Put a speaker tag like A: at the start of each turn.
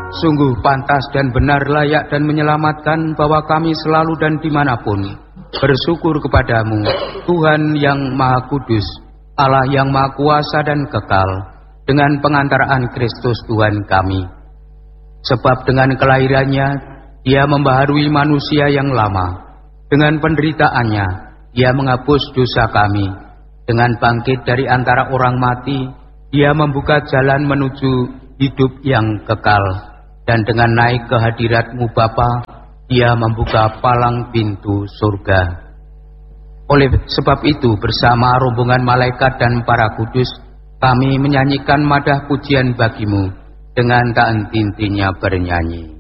A: Sungguh pantas dan benar, layak dan menyelamatkan bahwa kami selalu dan dimanapun bersyukur kepadamu, Tuhan yang Maha Kudus, Allah yang Maha Kuasa dan kekal, dengan pengantaraan Kristus Tuhan kami. Sebab dengan kelahirannya, Dia membaharui manusia yang lama. Dengan penderitaannya, Dia menghapus dosa kami. Dengan bangkit dari antara orang mati, Dia membuka jalan menuju hidup yang kekal. Dan dengan naik ke hadirat-Mu Bapa, Dia membuka palang pintu surga. Oleh sebab itu, bersama rombongan malaikat dan para kudus, kami menyanyikan madah pujian bagi-Mu dengan tak henti-hentinya bernyanyi.